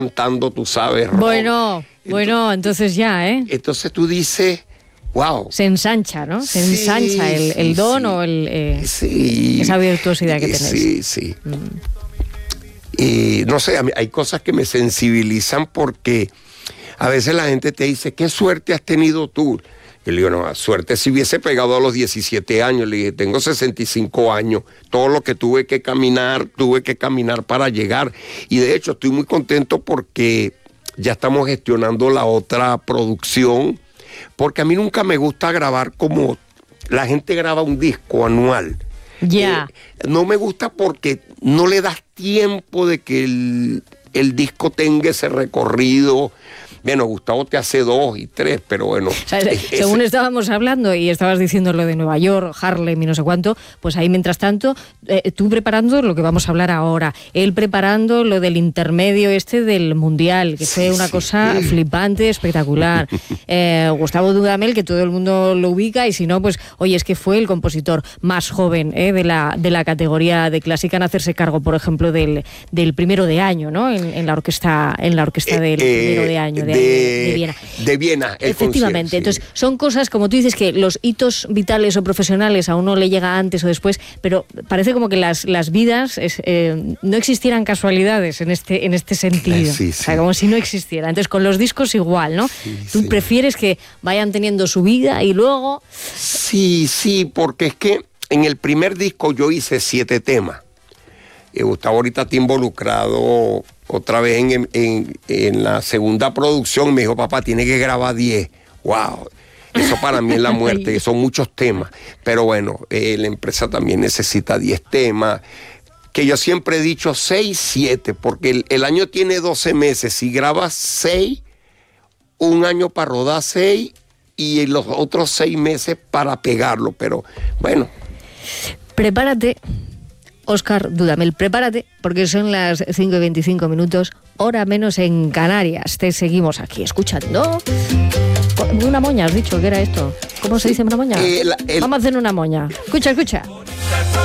cantando, tú sabes, rock. Bueno, entonces ya, ¿eh? Entonces tú dices, wow. Se ensancha, ¿no? Se ensancha el don o esa virtuosidad que tenéis. Sí. Y no sé, hay cosas que me sensibilizan porque a veces la gente te dice, ¿qué suerte has tenido tú? Y le digo, no, suerte si hubiese pegado a los 17 años. Le dije, tengo 65 años. Todo lo que tuve que caminar para llegar. Y de hecho estoy muy contento porque ya estamos gestionando la otra producción. Porque a mí nunca me gusta grabar como la gente graba un disco anual. Ya. No me gusta porque no le das tiempo de que el disco tenga ese recorrido. Bueno, Gustavo te hace 2 y 3, pero bueno. O sea, según estábamos hablando y estabas diciendo lo de Nueva York, Harlem y no sé cuánto, pues ahí mientras tanto, tú preparando lo que vamos a hablar ahora, él preparando lo del intermedio del Mundial, que fue una cosa flipante, espectacular. Gustavo Dudamel, que todo el mundo lo ubica, y si no, pues, oye, es que fue el compositor más joven de la categoría de clásica en hacerse cargo, por ejemplo, del primero de año, ¿no? En la orquesta del primero de año. De Viena. De Viena. Efectivamente. Entonces, son cosas, como tú dices, que los hitos vitales o profesionales a uno le llega antes o después, pero parece como que las vidas no existieran casualidades en este sentido. O sea, como si no existiera. Entonces, con los discos igual, ¿no? Tú prefieres que vayan teniendo su vida y luego... Sí, porque es que en el primer disco yo hice 7 temas. Gustavo ahorita está involucrado otra vez en la segunda producción. Me dijo, papá, tiene que grabar 10. ¡Wow! Eso para mí es la muerte, son muchos temas. Pero bueno, la empresa también necesita 10 temas. Que yo siempre he dicho 6, 7, porque el año tiene 12 meses. Si grabas 6, un año para rodar 6 y los otros 6 meses para pegarlo. Pero bueno. Prepárate. Óscar Dudamel, prepárate, porque son las 5:25, hora menos en Canarias. Te seguimos aquí escuchando. Una moña, has dicho que era esto. ¿Cómo se dice una moña? Vamos a hacer una moña. Escucha.